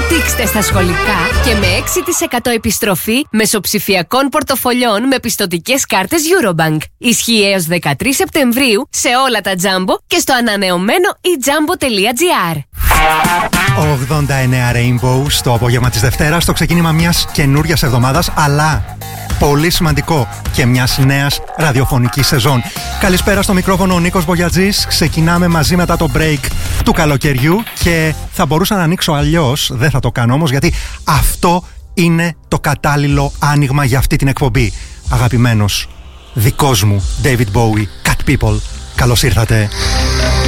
Αναπτύξτε στα σχολικά και με 6% επιστροφή μεσοψηφιακών πορτοφολιών με πιστωτικές κάρτες Eurobank. Ισχύει έως 13 Σεπτεμβρίου σε όλα τα Jumbo και στο ανανεωμένο ejumbo.gr. 89 Rainbow στο απόγευμα της Δευτέρας, στο ξεκίνημα μιας καινούριας εβδομάδας, αλλά πολύ σημαντικό, και μιας νέας ραδιοφωνικής σεζόν. Καλησπέρα, στο μικρόφωνο ο Νίκος Μπογιατζής. Ξεκινάμε μαζί μετά το break του καλοκαιριού και θα μπορούσα να ανοίξω αλλιώς, δεν θα το κάνω όμως, γιατί αυτό είναι το κατάλληλο άνοιγμα για αυτή την εκπομπή. Αγαπημένος δικός μου David Bowie, Cat People, καλώς ήρθατε.